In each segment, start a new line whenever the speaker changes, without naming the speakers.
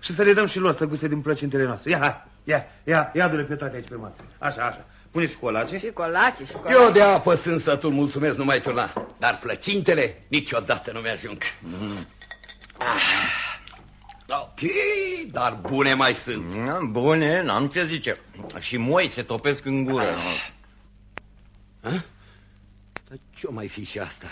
și să le dăm și lor să guste din plăcintele noastre. Ia du-le pe toate aici pe masă. Așa. Pune și colace.
Și colace.
Eu de apă sunt sătul, mulțumesc, nu mai turna. Dar plăcintele niciodată nu mi-ajung. Ok, dar bune mai sunt.
Bune, n-am ce zice. Și moi se topesc în gură.
Dar ce-o mai fi și asta?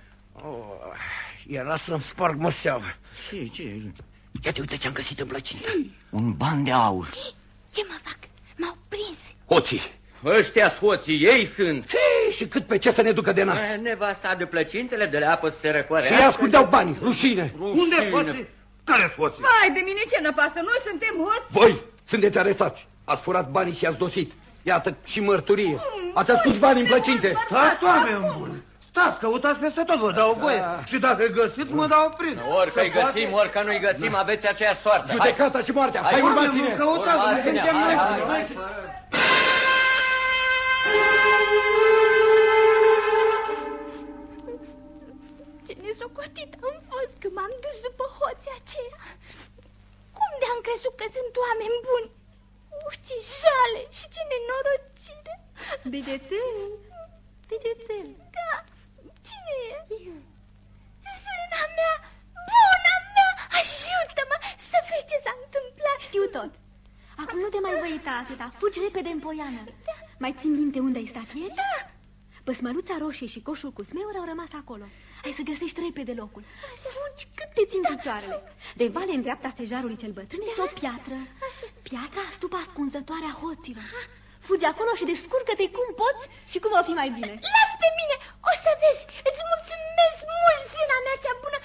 Era să-mi sparg măseavă.
Ce?
Ia te uite ce-am găsit în plăcintă.
Un ban de aur.
Ce mă fac? M-au prins.
Hoții.
Ăștia hoții, ei sunt.
Și cât pe ce să ne ducă de nas?
Nevasta de plăcintele, de la apă să se răcoare.
Și ascundeau bani, rușine.
Unde hoții? Care hoții?
Vai de mine, ce năpasă, noi suntem hoți.
Voi sunteți arestați. Ați furat banii și i-ați dosit. Iată și mărturie. Ați ascuns banii în plăcinte.
Stați, oameni buni. Stați, căutați peste tot, vă dau voie. Și dacă găsiți, mă dau prins.
Ori că-i găsim, ori că nu-i găsim, aveți aceeași soartă.
Judecata și moartea. Hai, urmați-ne.
Căutați, suntem noi.
Ce nesocotit am fost când m-am dus după hoții aceia. Cum de-am crezut că sunt oameni buni? Ce jale și ce nenorocire.
Degețel.
Da, cine e? Zâna mea, buna mea, ajută-mă să vezi ce s-a întâmplat.
Știu tot. Acum nu te mai voi uita atâta. Fugi repede în poiană. Mai țin minte unde ai stat ieri?
Da.
Păsmăluța roșie și coșul cu smeuri au rămas acolo. Hai să găsești repede locul. Fugi cât te țin picioarele. De vale în dreapta stejarului cel bătrân este o piatră. Piatra stupa ascunzătoare a hoților. Fugi acolo și descurcă-te cum poți și cum va fi mai bine.
Las pe mine, o să vezi. Îți mulțumesc mult, zâna mea cea bună.